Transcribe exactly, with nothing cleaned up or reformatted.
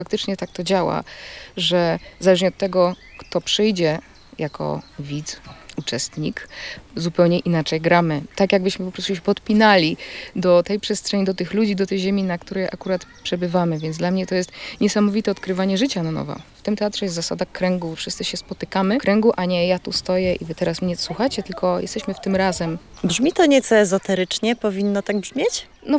Faktycznie tak to działa, że zależnie od tego, kto przyjdzie jako widz, uczestnik, zupełnie inaczej gramy. Tak jakbyśmy po prostu się podpinali do tej przestrzeni, do tych ludzi, do tej ziemi, na której akurat przebywamy. Więc dla mnie to jest niesamowite odkrywanie życia na nowo. W tym teatrze jest zasada kręgu. Wszyscy się spotykamy w kręgu, a nie ja tu stoję i wy teraz mnie słuchacie, tylko jesteśmy w tym razem. Brzmi to nieco ezoterycznie, powinno tak brzmieć? No